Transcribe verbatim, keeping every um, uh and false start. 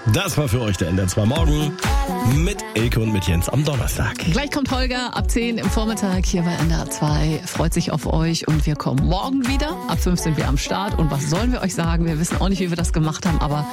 Das war für euch der N D R zwei Morgen mit Elke und mit Jens am Donnerstag. Gleich kommt Holger ab zehn im Vormittag hier bei N D R zwei. Freut sich auf euch und wir kommen morgen wieder. Ab fünf sind wir am Start. Und was sollen wir euch sagen? Wir wissen auch nicht, wie wir das gemacht haben, aber